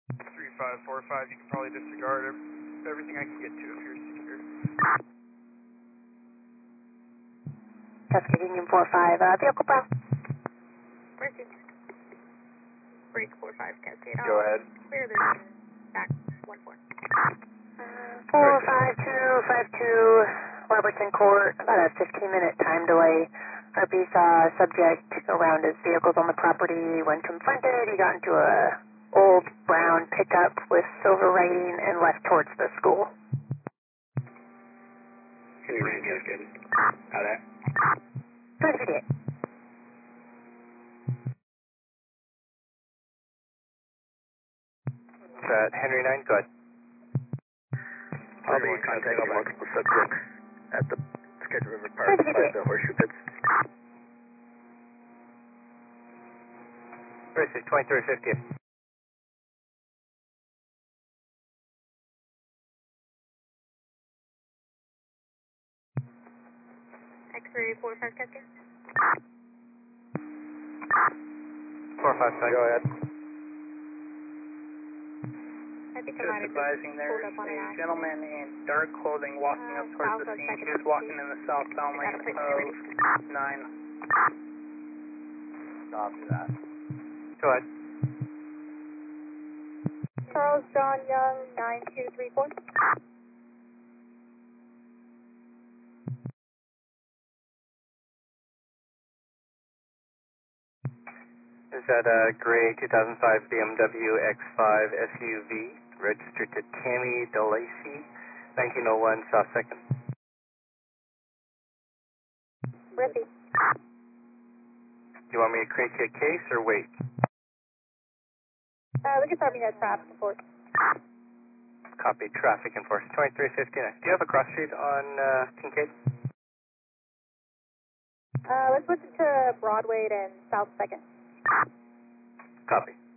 3545, you can probably disregard everything I can get to if you're secure. Cascade Union 45, vehicle brown. Break 45, Cascade. Go ahead. Clear this back 1-4. 45252 Robertson Court, about a 15-minute time delay. RP saw a subject around his vehicles on the property. When confronted, he got into a old brown pickup with silver writing and left towards the school. Henry Rand, Cascade. Out there. 258. Henry 9, go ahead. I'll be contacting multiple subjects at the Sketch River Park by the horseshoe pits. Versus 2350. X-ray 45, Cascade. 455, go ahead. I think I Just might have advising there's pulled up on a an gentleman in dark clothing walking up towards the scene. He was walking in the southbound lane of 9. Copy that. Go ahead. Charles John Young, 9234. Is that a gray 2005 BMW X5 SUV registered to Tammy DeLacy, 1901 South 2nd? Rippy. Do you want me to create you a case or wait? We can probably get traffic report. Copy, traffic enforcement, 2359. Do you have a cross street on Kincaid? Let's switch it to Broadway and South 2nd. Copy.